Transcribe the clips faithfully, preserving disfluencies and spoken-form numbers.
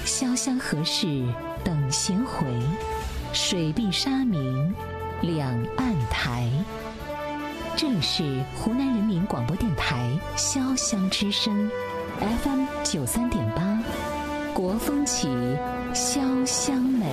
潇湘河市等闲回，水碧沙明两岸台。这里是湖南人民广播电台潇湘之声 F M 九三点八，国风起，潇湘美。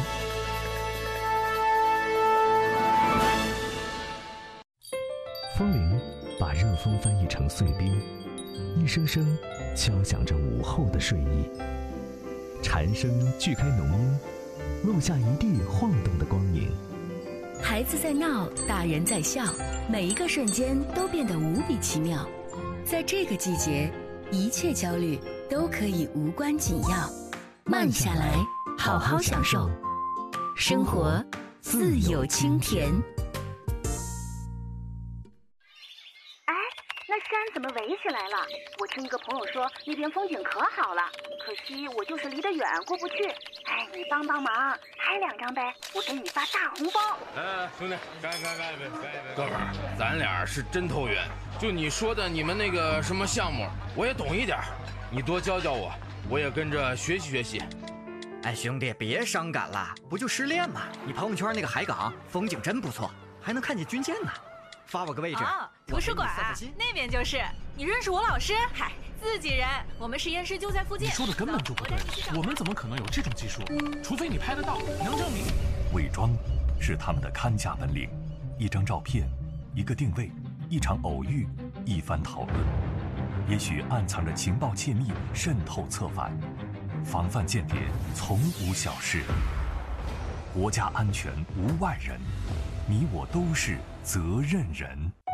风铃把热风翻译成碎冰，一声声敲响着午后的睡意。蝉声锯开浓荫，落下一地晃动的光影。 孩子在闹，大人在笑，每一个瞬间都变得无比奇妙。在这个季节，一切焦虑都可以无关紧要，慢下来，好好享受生活，自有清甜。 那山怎么围起来了？我听一个朋友说那边风景可好了，可惜我就是离得远过不去。哎，你帮帮忙，拍两张呗，我给你发大红包。 哎，兄弟，干干干一杯，干一杯！哥们儿，咱俩是真投缘。就你说的你们那个什么项目，我也懂一点，你多教教我，我也跟着学习学习。 哎，兄弟，别伤感了，不就失恋吗？你朋友圈那个海港风景真不错，还能看见军舰呢。发我个位置。 哦，图书馆啊，那边就是。你认识我老师？嗨，自己人，我们实验室就在附近。 你说的根本就不对，我们怎么可能有这种技术？除非你拍得到，能证明。 伪装是他们的看家本领，一张照片，一个定位，一场偶遇，一番讨论，也许暗藏着情报窃密渗透策反。防范间谍从无小事，国家安全无外人，你我都是责任人。